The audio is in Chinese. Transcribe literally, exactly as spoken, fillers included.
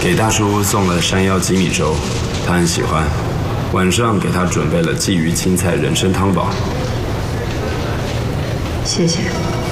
给大叔送了山药鸡米粥，他很喜欢。晚上给他准备了鲫鱼青菜人参汤宝。 谢谢。